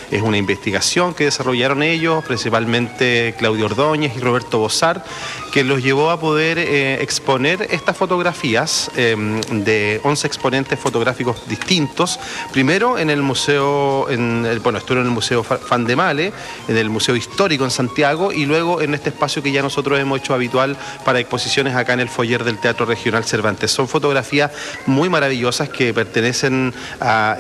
Es una investigación que desarrollaron ellos, principalmente Claudio Ordóñez y Roberto Bossart, que los llevó a poder exponer estas fotografías de 11 exponentes fotográficos distintos. Primero en el museo, estuvieron en el Museo Fandemale, en el Museo Histórico en Santiago, y luego en este espacio que ya nosotros hemos hecho habitual para exposiciones acá en el foyer del Teatro Regional Cervantes. Son fotografías muy maravillosas que pertenecen a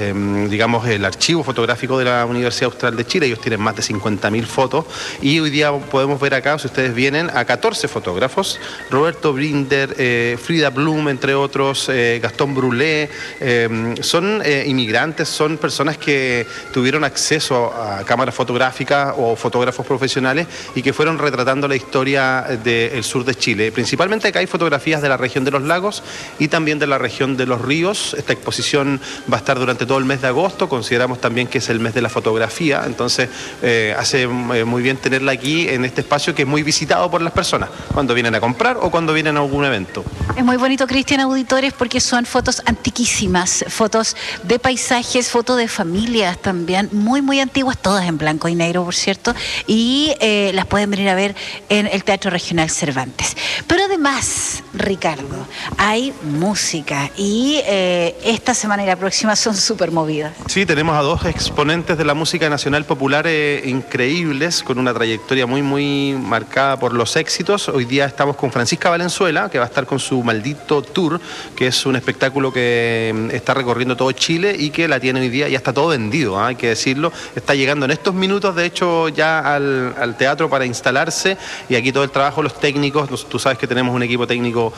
el archivo fotográfico de la Universidad Austral de Chile. Ellos tienen más de 50.000 fotos y hoy día podemos ver acá, si ustedes vienen, a 14 fotógrafos: Roberto Brinder, Frida Blum, entre otros, Gastón Brulé. Son inmigrantes, son personas que tuvieron acceso a cámaras fotográficas o fotógrafos profesionales y que fueron retratando la historia del sur de Chile. Principalmente acá hay fotografías de la región de los lagos y también de la región de los ríos. Esta exposición va a estar durante todo el mes de agosto. Consideramos también que es el mes de la fotografía, entonces hace muy bien tenerla aquí en este espacio que es muy visitado por las personas cuando vienen a comprar o cuando vienen a algún evento. Es muy bonito, Cristian, auditores, porque son fotos antiquísimas, fotos de paisajes, fotos de familias también, muy, muy antiguas, todas en blanco y negro, por cierto, y las pueden venir a ver en el Teatro Regional Cervantes. Pero además, Ricardo, hay música y esta semana y la próxima son súper movidas. Sí, tenemos a dos exponentes de la música nacional popular increíbles, con una trayectoria muy, muy marcada por los éxitos. Hoy día estamos con Francisca Valenzuela, que va a estar con su Maldito Tour, que es un espectáculo que está recorriendo todo Chile y que la tiene hoy día, ya está todo vendido, hay que decirlo. Está llegando en estos minutos, de hecho, ya al teatro para instalarse, y aquí todo el trabajo, los técnicos, tú sabes que tenemos un equipo técnico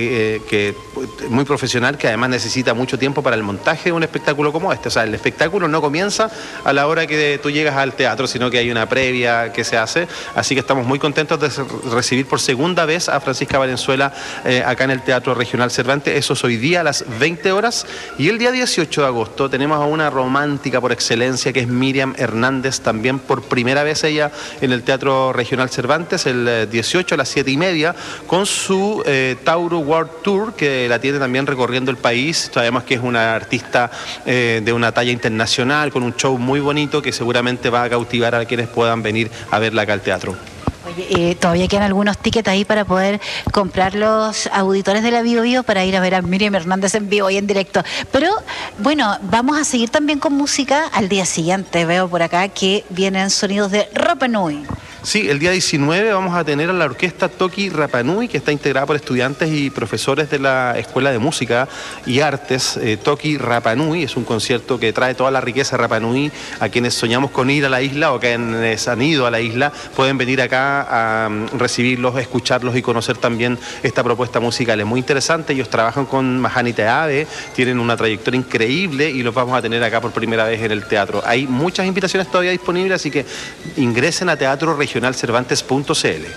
muy profesional, que además necesita mucho tiempo para el montaje de un espectáculo como este. O sea, el espectáculo no comienza a la hora que tú llegas al teatro, sino que hay una previa que se hace, así que estamos muy contentos de recibir por segunda vez a Francisca Valenzuela acá en el Teatro Regional Cervantes. Eso es hoy día a las 20 horas, y el día 18 de agosto tenemos a una romántica por excelencia, que es Miriam Hernández, también por primera vez ella en el Teatro Regional Cervantes, el 18 a las 7:30, con su Tauro World Tour, que la tiene también recorriendo el país. Sabemos que es una artista de una talla internacional, con un show muy bonito que seguramente va a cautivar a quienes puedan venir a verla acá al teatro. Oye, todavía quedan algunos tickets ahí para poder comprar los auditores de la Bio Bio para ir a ver a Miriam Hernández en vivo y en directo. Pero bueno, vamos a seguir también con música al día siguiente. Veo por acá que vienen sonidos de Rapa Nui. Sí, el día 19 vamos a tener a la orquesta Toki Rapa Nui, que está integrada por estudiantes y profesores de la Escuela de Música y Artes. Toki Rapa Nui es un concierto que trae toda la riqueza Rapa Nui. A quienes soñamos con ir a la isla o quienes han ido a la isla pueden venir acá a recibirlos, escucharlos y conocer también esta propuesta musical. Es muy interesante. Ellos trabajan con Mahani Teave, tienen una trayectoria increíble y los vamos a tener acá por primera vez en el teatro. Hay muchas invitaciones todavía disponibles, así que ingresen a teatroregionalcervantes.cl.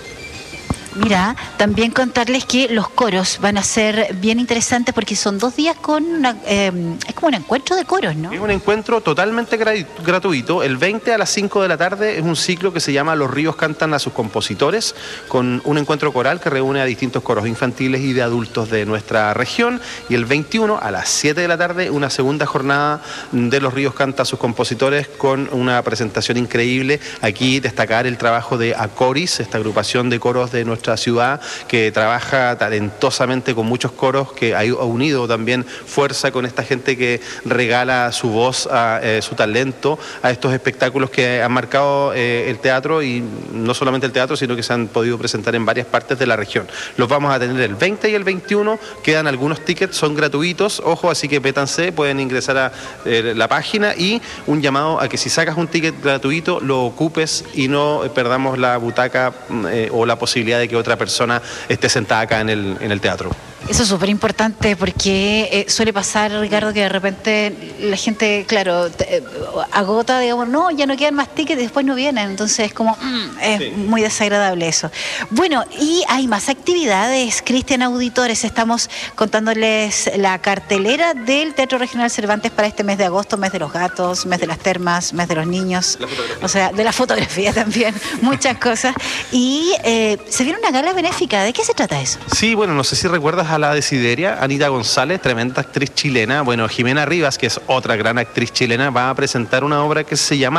Mira, también contarles que los coros van a ser bien interesantes porque son 2 días con es como un encuentro de coros, ¿no? Es un encuentro totalmente gratuito. El 20 a las 5 de la tarde es un ciclo que se llama Los ríos cantan a sus compositores, con un encuentro coral que reúne a distintos coros infantiles y de adultos de nuestra región. Y el 21 a las 7 de la tarde una segunda jornada de Los ríos cantan a sus compositores, con una presentación increíble. Aquí destacar el trabajo de Acoris, esta agrupación de coros de nuestra ciudad, que trabaja talentosamente con muchos coros, que ha unido también fuerza con esta gente que regala su voz, su talento a estos espectáculos que han marcado el teatro, y no solamente el teatro, sino que se han podido presentar en varias partes de la región. Los vamos a tener el 20 y el 21, quedan algunos tickets, son gratuitos, ojo, así que métanse, pueden ingresar a la página, y un llamado a que si sacas un ticket gratuito lo ocupes y no perdamos la butaca o la posibilidad de que otra persona esté sentada acá en el teatro. Eso es súper importante porque suele pasar, Ricardo, que de repente la gente, claro, agota, digamos, no, ya no quedan más tickets y después no vienen. Entonces es como, es muy desagradable eso. Bueno, y hay más actividades, Cristian, auditores. Estamos contándoles la cartelera del Teatro Regional Cervantes para este mes de agosto, mes de los gatos, mes de las termas, mes de los niños, o sea, de la fotografía también, muchas cosas. Y se viene una gala benéfica. ¿De qué se trata eso? Sí, bueno, no sé si recuerdas a la Desideria, Anita González, tremenda actriz chilena. Bueno, Jimena Rivas, que es otra gran actriz chilena, va a presentar una obra que se llama